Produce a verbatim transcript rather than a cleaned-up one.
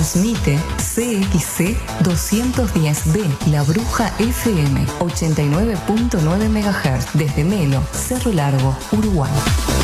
Transmite C X C doscientos diez B, La Bruja F M, ochenta y nueve punto nueve megahertz, desde Melo, Cerro Largo, Uruguay.